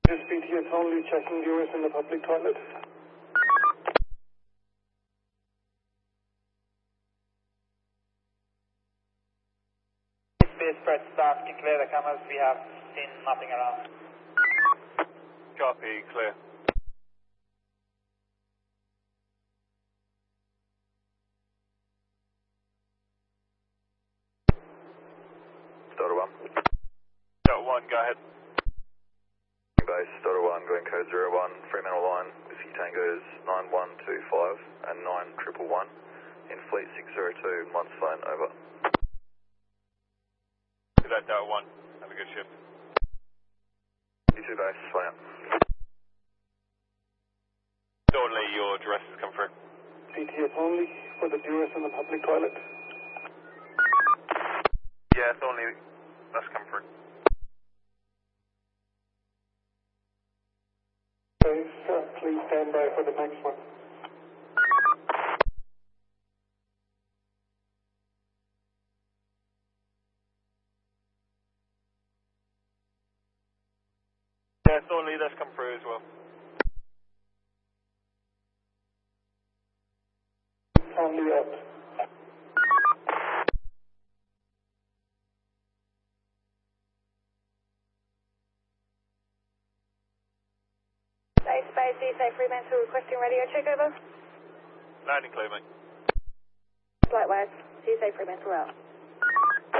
This BTS only checking viewers in the public toilet. Space spread staff can clear the cameras. We have seen nothing around. Copy, clear. Delta 1. Delta 1, go ahead. Base, Delta 1, going code 01, Fremantle line, Whiskey Tango's 9125 and 9111 in Fleet 602, Months phone, over. Is that Delta 1? Have a good shift. You two base, phone out. Shortly, your address has come through. BTS only for the viewers in the public toilet. Yeah, it's only, that's come through. Base, please stand by for the next one. Yeah, it's only, that's come through as well. Only up. Base, DSA Fremantle requesting radio check over. Landing clear, mate. Flightwise, DSA Fremantle out.